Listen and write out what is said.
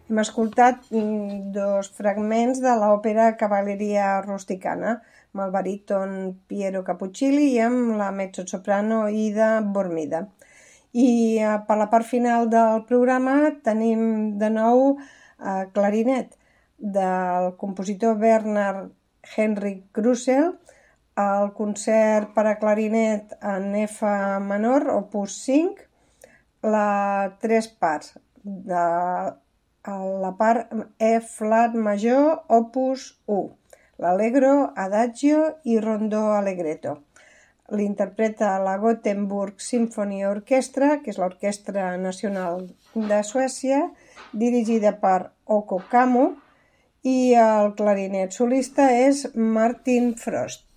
Hem escoltat dos fragments de l'òpera Cavalleria Rusticana, amb el baríton Piero Cappuccilli i amb la mezzosoprano Ida Bormida. I per la part final del programa tenim de nou clarinet del compositor Bernhard Henrik Krusell, el concert per a clarinet en F menor, opus 5, tres parts, de la part E flat major, opus 1, l'allegro, adagio i rondó allegretto. L'interpreta la Gothenburg Symphony Orchestra, que és l'Orquestra Nacional de Suècia, dirigida per Occo Kammo, i el clarinet solista és Martin Frost.